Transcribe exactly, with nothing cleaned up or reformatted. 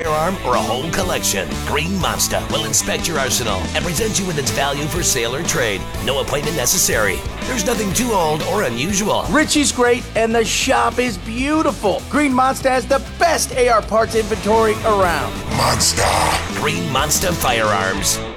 firearm or a whole collection, Green Monster will inspect your arsenal and present you with its value for sale or trade. No appointment necessary. There's nothing too old or unusual. Richie's great and the shop is beautiful. Green Monster has the best A R parts inventory around. Monster. Green Monster Firearms.